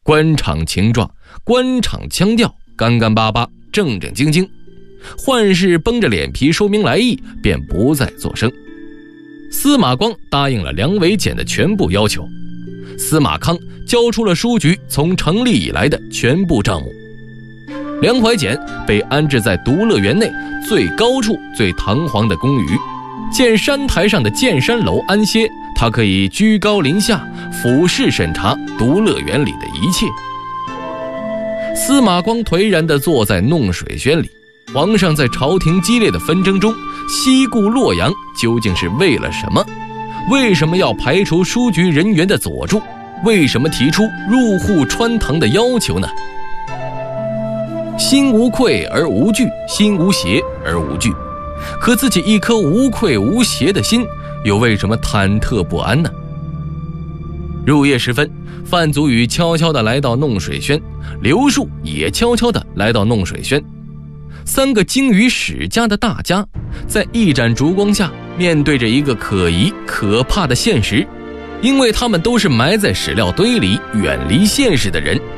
官场情状，官场腔调，干干巴巴，正正经经。宦事绷着脸皮说明来意，便不再作声。司马光答应了梁维简的全部要求，司马康交出了书局从成立以来的全部账目。梁怀简被安置在独乐园内最高处最堂皇的公寓，见山台上的建山楼安歇，他可以居高临下俯视审查独乐园里的一切。司马光颓然地坐在弄水轩里，皇上在朝廷激烈的纷争中西顾洛阳，究竟是为了什么？为什么要排除书局人员的佐助？为什么提出入户穿堂的要求呢？心无愧而无惧，心无邪而无惧。可自己一颗无愧无邪的心，又为什么忐忑不安呢？入夜时分，范祖禹悄悄地来到弄水轩，刘树也悄悄地来到弄水轩。三个精于史家的大家，在一盏烛光下面对着一个可疑可怕的现实，因为他们都是埋在史料堆里远离现实的人，